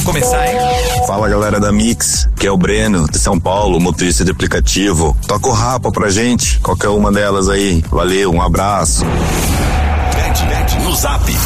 começar, hein? Fala, galera da Mix, que é o Breno, de São Paulo, motorista de aplicativo. Toca o Rapa pra gente, qualquer uma delas aí. Valeu, um abraço. Pede no Zap